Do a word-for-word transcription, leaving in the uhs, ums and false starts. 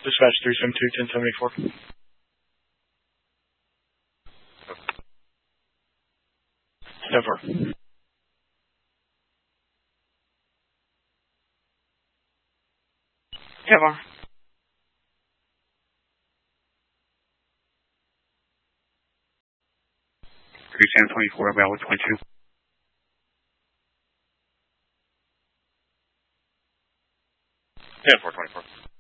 Dispatch three seven two, ten seventy-four. ten four. ten four. three seven twenty-four, about twenty-two. ten four twenty-four.